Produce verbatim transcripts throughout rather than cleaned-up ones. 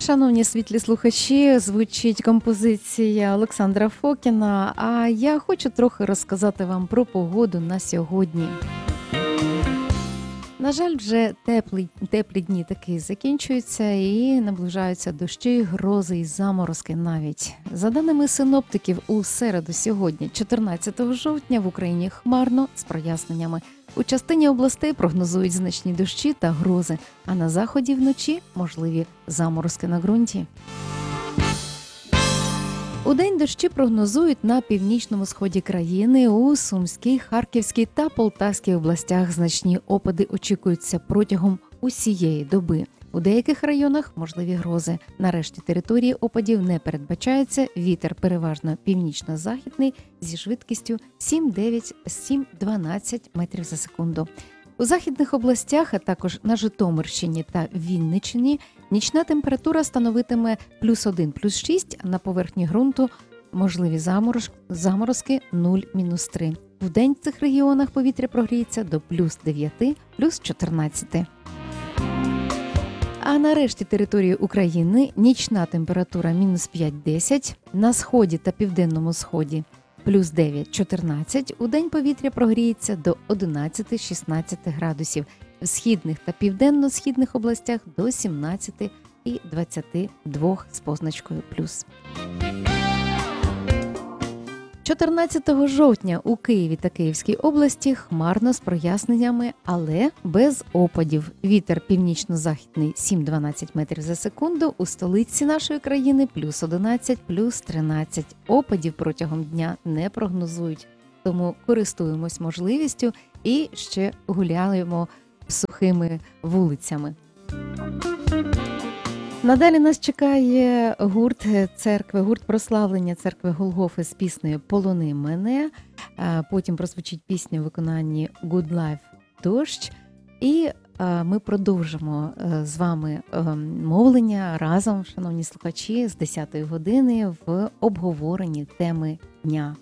Шановні світлі слухачі, звучить композиція Олександра Фокіна, а я хочу трохи розказати вам про погоду на сьогодні. На жаль, вже теплі, теплі дні таки закінчуються і наближаються дощі, грози і заморозки навіть. За даними синоптиків, у середу сьогодні, чотирнадцятого жовтня, в Україні хмарно з проясненнями. У частині областей прогнозують значні дощі та грози, а на заході вночі можливі заморозки на ґрунті. Удень дощі прогнозують на північному сході країни, у Сумській, Харківській та Полтавській областях. Значні опади очікуються протягом усієї доби. У деяких районах можливі грози. На решті території опадів не передбачається. Вітер переважно північно-західний зі швидкістю сім-дев'ять-сім-дванадцять метрів за секунду. У західних областях, а також на Житомирщині та Вінниччині, нічна температура становитиме плюс один, плюс шість, а на поверхні ґрунту можливі замороз... заморозки нуль-мінус три. Вдень в цих регіонах повітря прогріється до плюс дев'ять, плюс чотирнадцять. А на решті території України нічна температура мінус п'ять-десять, на сході та південному сході плюс дев'ять-чотирнадцять, удень повітря прогріється до одинадцять-шістнадцять градусів, в східних та південно-східних областях до сімнадцять і двадцять два з позначкою плюс. чотирнадцятого жовтня у Києві та Київській області хмарно з проясненнями, але без опадів. Вітер північно-західний сім-дванадцять метрів за секунду, у столиці нашої країни плюс одинадцять, плюс тринадцять. Опадів протягом дня не прогнозують, тому користуємось можливістю і ще гуляємо сухими вулицями. Надалі нас чекає гурт церкви, гурт прославлення церкви Голгофи з піснею «Полони мене». Потім прозвучить пісня в виконанні «Good Life» «Дощ». І ми продовжимо з вами мовлення разом, шановні слухачі, з десятої години в обговоренні теми дня.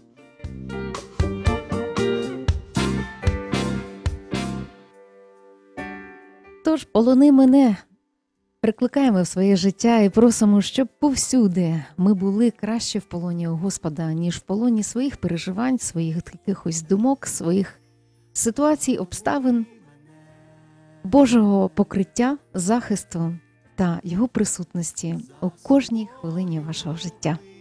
Тож, полони мене. Прикликаємо в своє життя і просимо, щоб повсюди ми були краще в полоні у Господа, ніж в полоні своїх переживань, своїх якихось думок, своїх ситуацій, обставин, Божого покриття, захисту та Його присутності у кожній хвилині вашого життя.